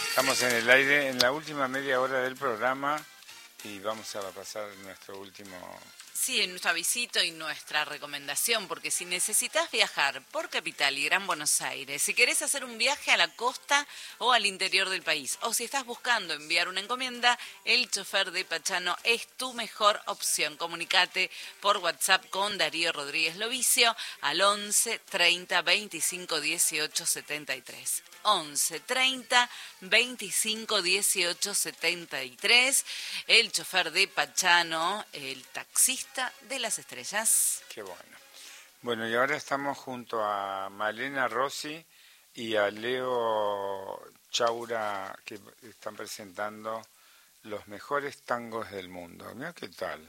Estamos en el aire en la última media hora del programa y vamos a pasar nuestro último... Sí, en nuestro avisito y nuestra recomendación, porque si necesitas viajar por Capital y Gran Buenos Aires, si querés hacer un viaje a la costa o al interior del país, o si estás buscando enviar una encomienda, el chofer de Pachano es tu mejor opción. Comunicate por WhatsApp con Darío Rodríguez Lovicio al 11 30 25 18 73. 11 30 25 18 73. El chofer de Pachano, el taxista de las estrellas. Qué bueno. Bueno, y ahora estamos junto a Malena Rossi y a Leo Chaura, que están presentando los mejores tangos del mundo. Mira qué tal.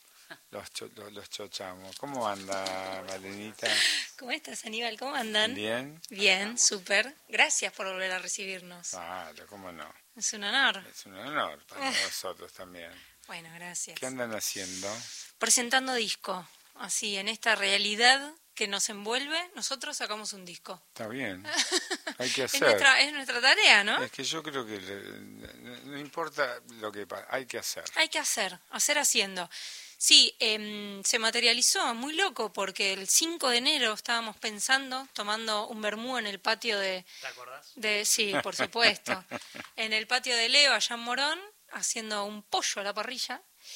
Los chochamos. ¿Cómo anda, Malenita? ¿Cómo estás, Aníbal? ¿Cómo andan? ¿Bien? Bien, súper. Gracias por volver a recibirnos. Claro, cómo no. Es un honor. Es un honor para nosotros también. Bueno, gracias. ¿Qué andan haciendo? Presentando disco. Así, en esta realidad que nos envuelve, nosotros sacamos un disco. Está bien. Hay que Es hacer. nuestra tarea, ¿no? Es que yo creo que no importa lo que pasa, hay que hacer. Hay que hacer haciendo. Sí, se materializó, muy loco, porque el 5 de enero estábamos pensando, tomando un vermú en el patio de... ¿Te acordás? Sí, por supuesto. En el patio de Leo, allá en Morón, haciendo un pollo a la parrilla.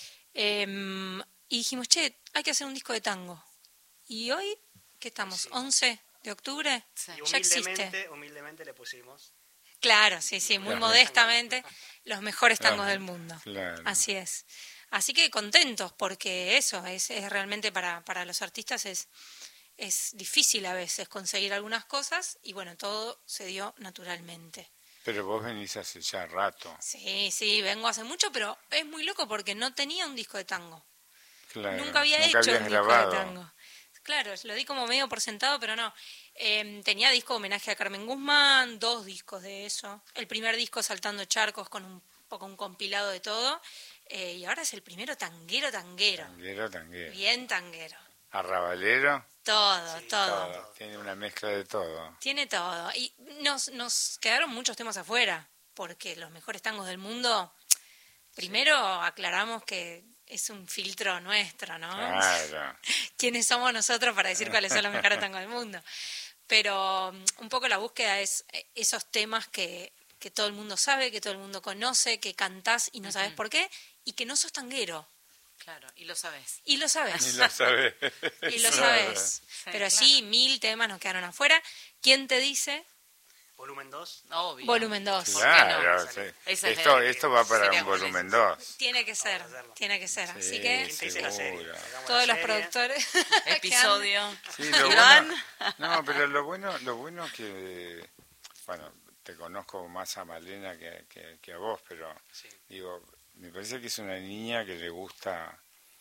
Y dijimos, che, hay que hacer un disco de tango. Y hoy, ¿qué estamos? Sí. 11 de octubre, Sí. Y ya existe. humildemente le pusimos. Claro, sí, muy Claro. modestamente, los mejores tangos Claro, del mundo. claro. Así es. Así que contentos, porque eso es realmente para los artistas es difícil a veces conseguir algunas cosas y bueno, todo se dio naturalmente. Pero vos venís hace ya rato. Sí, vengo hace mucho, pero es muy loco porque no tenía un disco de tango. Claro. Nunca había hecho habías un grabado. disco de tango. Claro, lo di como medio por sentado, pero no. Tenía disco de homenaje a Carmen Guzmán, 2 discos de eso. El primer disco Saltando Charcos con un poco un compilado de todo. Y ahora es el primero tanguero. Tanguero. Bien tanguero. Arrabalero. Todo. Todo. Tiene una mezcla de todo. Tiene todo. Y nos quedaron muchos temas afuera, porque los mejores tangos del mundo, primero aclaramos que es un filtro nuestro, ¿no? Claro. ¿Quiénes somos nosotros para decir cuáles son los mejores tangos del mundo? Pero un poco la búsqueda es esos temas que todo el mundo sabe, que todo el mundo conoce, que cantás y no sabes por qué, y que no sos tanguero. Claro, y lo sabés. Y lo sabes. Y lo sabés. Y lo Claro. sabes. Sí, Pero claro. sí, 1000 temas nos quedaron afuera. ¿Quién te dice? Volumen 2. Obvio. Volumen 2. Claro, no? sí. Esa es Esto va para sería un volumen buenísimo. 2. Tiene que ser, Vamos a hacerlo. tiene que ser. Así Sí, que ¿Quién te dice la serie? seguro. Hagamos todos la los serie. productores Episodio. Sí, lo Iván. bueno, no, pero lo bueno que, bueno, te conozco más a Malena que a vos, pero Sí. digo, me parece que es una niña que le gusta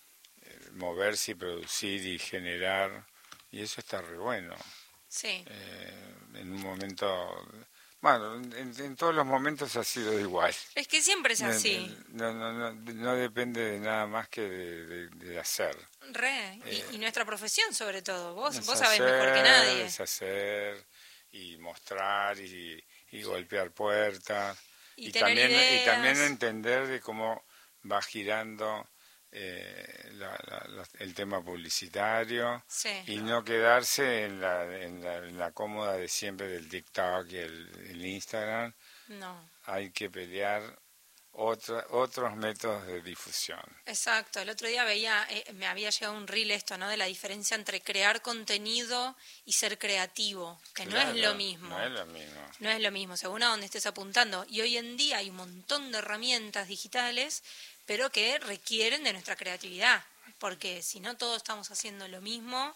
moverse y producir y generar, y eso está re bueno. Sí, En un momento, bueno, en todos los momentos ha sido igual. es que siempre es así. No depende de nada más que de hacer. Re. Y nuestra profesión sobre todo. Vos Es sabés hacer, mejor que nadie. Es hacer y mostrar y golpear puertas Y tener también ideas. también entender de cómo va girando el tema publicitario Sí. y no quedarse en la cómoda de siempre del TikTok y el Instagram. No. Hay que pelear otros métodos de difusión. Exacto, el otro día veía, me había llegado un reel esto, ¿no? De la diferencia entre crear contenido y ser creativo, que no es Claro, lo mismo. No es lo mismo. No es lo mismo, según a donde estés apuntando. Y hoy en día hay un montón de herramientas digitales, pero que requieren de nuestra creatividad, porque si no todos estamos haciendo lo mismo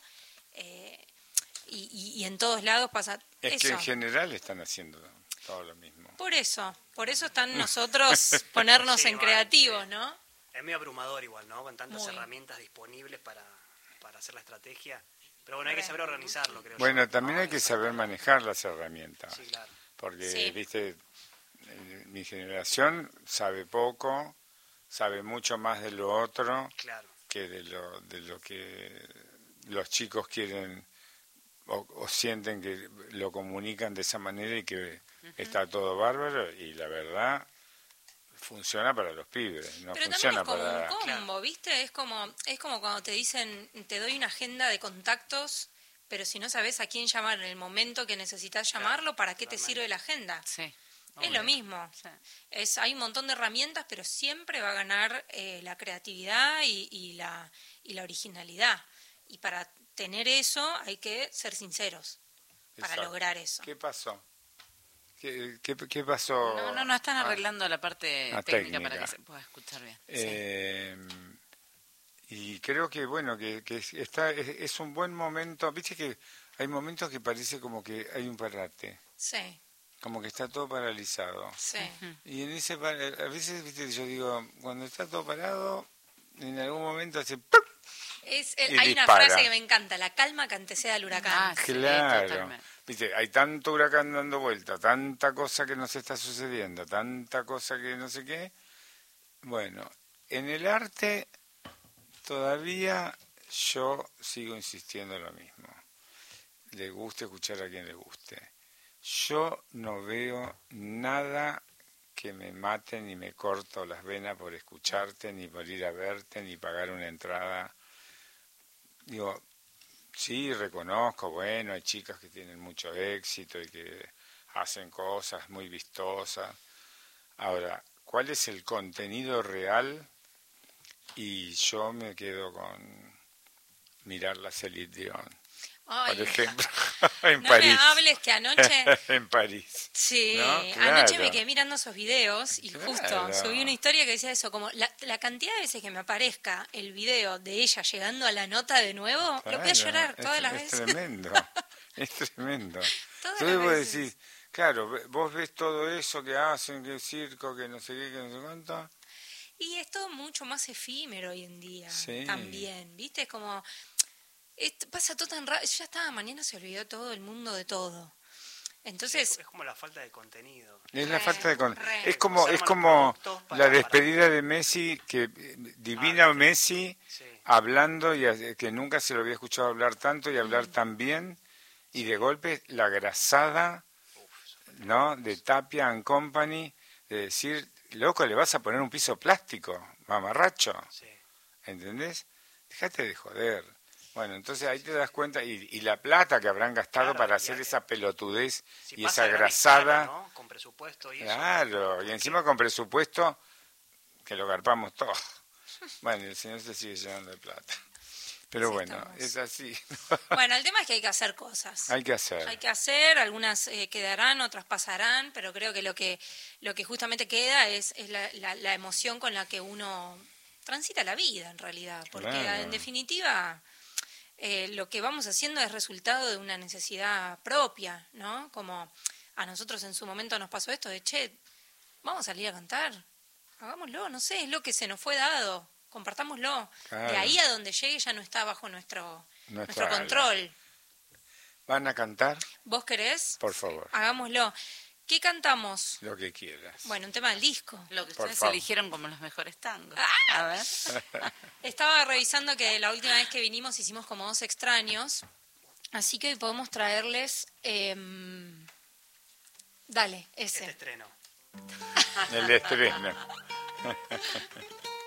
y en todos lados pasa Es eso. que en general están haciendo todo lo mismo. Por eso están nosotros ponernos Sí, en bueno, creativos, sí. ¿no? Es medio abrumador igual, ¿no? Con tantas Muy. herramientas disponibles para hacer la estrategia. Pero bueno, hay que Re. saber organizarlo, creo yo. Bueno, también ¿no? hay que saber manejar las herramientas, Sí, claro. porque, Sí. viste, mi generación sabe poco, sabe mucho más de lo otro Claro. que de lo que los chicos quieren o sienten que lo comunican de esa manera y que está todo bárbaro y la verdad funciona para los pibes, no Pero funciona también es como para... un combo, ¿viste? Es como cuando te dicen, te doy una agenda de contactos, pero si no sabes a quién llamar en el momento que necesitas llamarlo, ¿para qué te sirve la agenda? Sí. Es lo mismo. Sí. Hay un montón de herramientas, pero siempre va a ganar la creatividad y la originalidad. Y para tener eso hay que ser sinceros para Exacto. lograr eso. ¿Qué pasó? ¿Qué pasó? No, están arreglando la parte técnica para técnica. que se pueda escuchar bien. Y creo que, bueno, que es un buen momento. Viste que hay momentos que parece como que hay un parate, Sí, como que está todo paralizado. sí. Y en ese a veces, viste, yo digo, cuando está todo parado, en algún momento hace ¡pum! Y Hay una dispara. frase que me encanta, la calma que antecede al huracán. Ah, sí, Claro, totalmente. viste, hay tanto huracán dando vuelta, tanta cosa que nos está sucediendo, tanta cosa que no sé qué. Bueno, en el arte todavía yo sigo insistiendo en lo mismo. Le guste escuchar a quien le guste. Yo no veo nada que me mate ni me corto las venas por escucharte, ni por ir a verte, ni pagar una entrada. Digo, sí, reconozco, bueno, hay chicas que tienen mucho éxito y que hacen cosas muy vistosas. Ahora, ¿cuál es el contenido real? Y yo me quedo con mirar la Celine Dion, Ay, por ejemplo, en no París. me hables que anoche... En París. Sí, ¿No? anoche Claro. me quedé mirando esos videos y justo Claro. subí una historia que decía eso, como la cantidad de veces que me aparezca el video de ella llegando a la nota de nuevo, lo voy a Claro, llorar todas las es veces. tremendo, es tremendo. Todas Entonces las vos veces. decís, claro, vos ves todo eso que hacen, que circo, que no sé qué, que no sé cuánto. Y es todo mucho más efímero hoy en día Sí. también, ¿viste? Es como, pasa todo tan rápido, ya estaba, mañana se olvidó todo el mundo de todo. Entonces, Es como la falta de contenido. Es la Re, falta de re. es como Se es arman como productos la para- despedida de Messi, que divina Messi Sí. hablando y que nunca se lo había escuchado hablar tanto y hablar tan bien, y de golpe la grasada, ¿no?, de Tapia and Company, de decir, loco, le vas a poner un piso plástico, mamarracho, Sí. ¿entendés? Déjate de joder. Bueno, entonces ahí te das cuenta, y la plata que habrán gastado Claro, para y hacer hay- esa pelotudez Si y pasa esa a gran grasada. escala, ¿no? Con presupuesto y eso. Claro, y ¿por encima qué? con presupuesto que lo garpamos todo. Bueno, el señor se sigue llenando de plata. Pero Así bueno, estamos. es así. bueno, el tema es que hay que hacer cosas. Hay que hacer. Hay que hacer, algunas quedarán, otras pasarán, pero creo que lo que justamente queda es la emoción con la que uno transita la vida, en realidad. Porque Claro. en definitiva, lo que vamos haciendo es resultado de una necesidad propia, ¿no? Como a nosotros en su momento nos pasó esto de, che, vamos a salir a cantar, hagámoslo, no sé, es lo que se nos fue dado, compartámoslo. Claro. De ahí a donde llegue ya no está bajo nuestro Nuestra control. ¿Van a cantar? ¿Vos querés? Por favor, Hagámoslo. ¿Qué cantamos? lo que quieras. Bueno, un tema del disco. Lo que Por ustedes favor. eligieron como los mejores tangos. Ah. A ver. Estaba revisando que la última vez que vinimos hicimos como 2 extraños, así que hoy podemos traerles... dale, ese. Este estreno. El estreno.